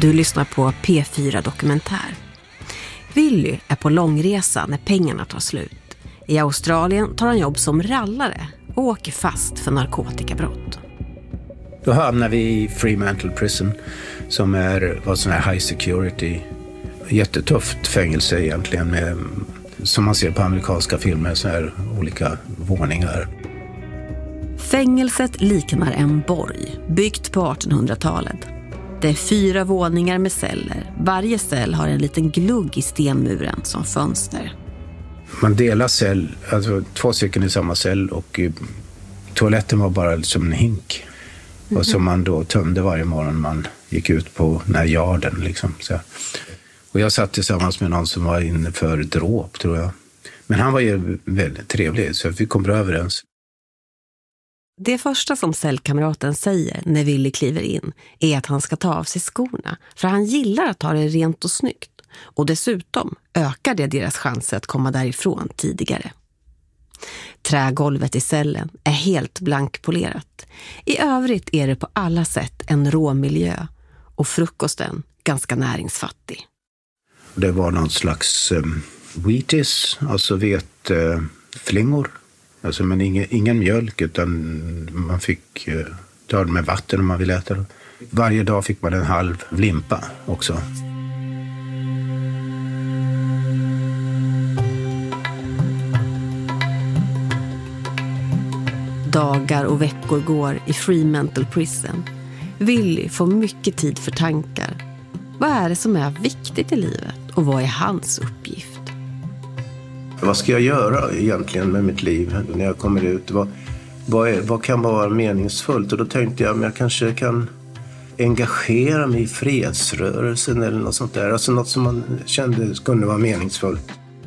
Du lyssnar på P4 Dokumentär. Willy är på långresa när pengarna tar slut. I Australien tar han jobb som rallare och åker fast för narkotikabrott. Då hamnar vi i Fremantle Prison som var sån här high security. Jättetufft fängelse egentligen med, som man ser på amerikanska filmer, så här olika våningar. Fängelset liknar en borg, byggt på 1800-talet. Det är 4 våningar med celler. Varje cell har en liten glugg i stenmuren som fönster. Man delar cell, alltså 2 stycken i samma cell, och toaletten var bara som en hink. Och som man då tömde varje morgon man gick ut på den här yarden liksom. Så. Och jag satt tillsammans med någon som var inne för dråp, tror jag. Men han var ju väldigt trevlig, så vi kom bra överens. Det första som cellkamraten säger när Willy kliver in är att han ska ta av sig skorna, för han gillar att ha det rent och snyggt. Och dessutom ökar det deras chanser att komma därifrån tidigare. Trägolvet i cellen är helt blankpolerat. I övrigt är det på alla sätt en rå miljö och frukosten ganska näringsfattig. Det var någon slags wheaties, alltså vetflingor. Alltså, men ingen mjölk, utan man fick ta det med vatten om man ville äta det. Varje dag fick man en halv limpa också. Dagar och veckor går i Fremantle Prison. Willy får mycket tid för tankar. Vad är det som är viktigt i livet och vad är hans uppgift? Vad ska jag göra egentligen med mitt liv när jag kommer ut? Vad kan vara meningsfullt? Och då tänkte jag att jag kanske kan engagera mig i fredsrörelsen eller något sånt där. Alltså något som man kände kunde vara meningsfullt.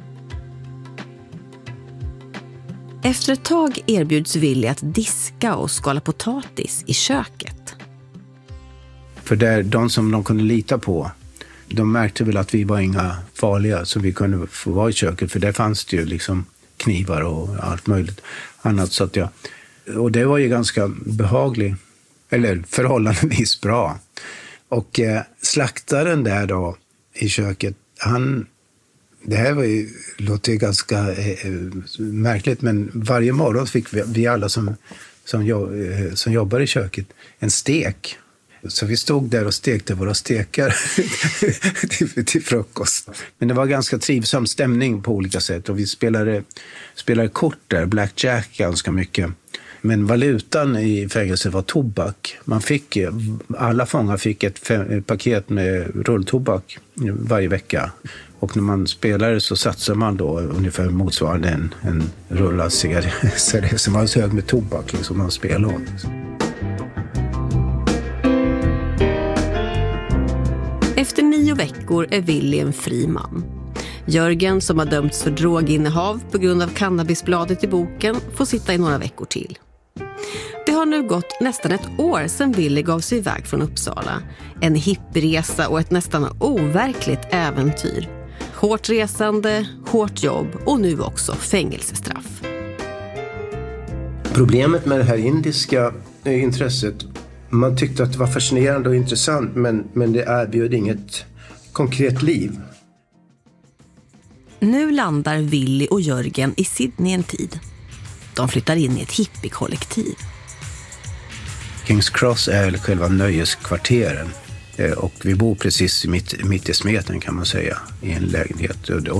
Efter ett tag erbjuds Willy att diska och skala potatis i köket. För där, de som de kunde lita på, de märkte väl att vi var inga farliga, så vi kunde få vara i köket. För där fanns det ju liksom knivar och allt möjligt annat. Så att och det var ju ganska behagligt, eller förhållandevis bra. Och slaktaren där då i köket, det här låter ju ganska märkligt, men varje morgon fick vi alla som jobbar i köket en stek. Så vi stod där och stekte våra stekar till frukost. Men det var ganska trivsam stämning på olika sätt. Och vi spelade kort där, blackjack ganska mycket. Men valutan i fängelset var tobak. Alla fångar fick ett paket med rulltobak varje vecka. Och när man spelade så satsade man då ungefär motsvarande en rullad cigarett som var så hög med tobak liksom man spelade om. Efter 9 veckor är Willy en fri man. Jörgen, som har dömts för droginnehav på grund av cannabisbladet i boken, får sitta i några veckor till. Det har nu gått nästan ett år sedan Willy gav sig iväg från Uppsala. En hippresa och ett nästan overkligt äventyr. Hårt resande, hårt jobb och nu också fängelsestraff. Problemet med det här indiska intresset, man tyckte att det var fascinerande och intressant, men det erbjöd inget konkret liv. Nu landar Willy och Jörgen i Sydney en tid. De flyttar in i ett hippiekollektiv. Kings Cross är själva nöjeskvarteren. Och vi bor precis mitt i smeten, kan man säga, i en lägenhet.